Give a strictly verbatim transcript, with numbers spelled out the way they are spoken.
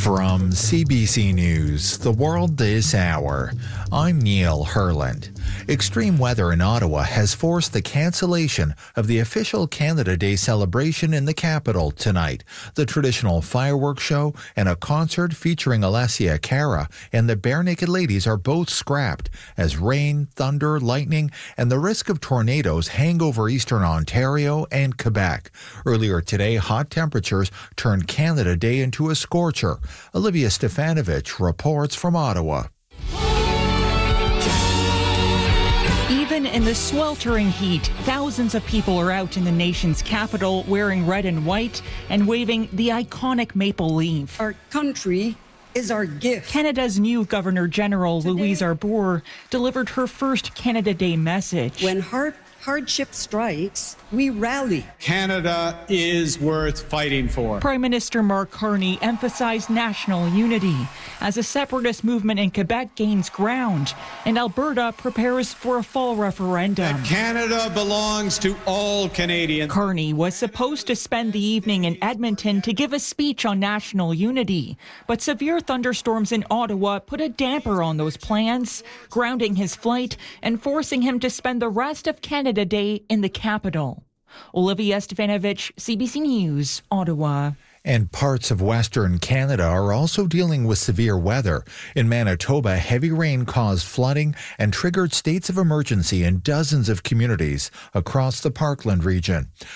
From C B C News, The World This Hour, I'm Neil Herland. Extreme weather in Ottawa has forced the cancellation of the official Canada Day celebration in the capital tonight. The traditional fireworks show and a concert featuring Alessia Cara and the Barenaked Ladies are both scrapped as rain, thunder, lightning, and the risk of tornadoes hang over eastern Ontario and Quebec. Earlier today, hot temperatures turned Canada Day into a scorcher. Olivia Stefanovich reports from Ottawa. Even in the sweltering heat, thousands of people are out in the nation's capital wearing red and white and waving the iconic maple leaf. Our country is our gift. Canada's new Governor-General, Louise Arbour, delivered her first Canada Day message. When hard, hardship strikes, we rally. Canada is worth fighting for. Prime Minister Mark Carney emphasized national unity as a separatist movement in Quebec gains ground and Alberta prepares for a fall referendum. That Canada belongs to all Canadians. Carney was supposed to spend the evening in Edmonton to give a speech on national unity, but severe thunderstorms in Ottawa put a damper on those plans, grounding his flight and forcing him to spend the rest of Canada Day in the capital. Olivia Stefanovich, C B C News, Ottawa. And parts of Western Canada are also dealing with severe weather. In Manitoba, heavy rain caused flooding and triggered states of emergency in dozens of communities across the Parkland region.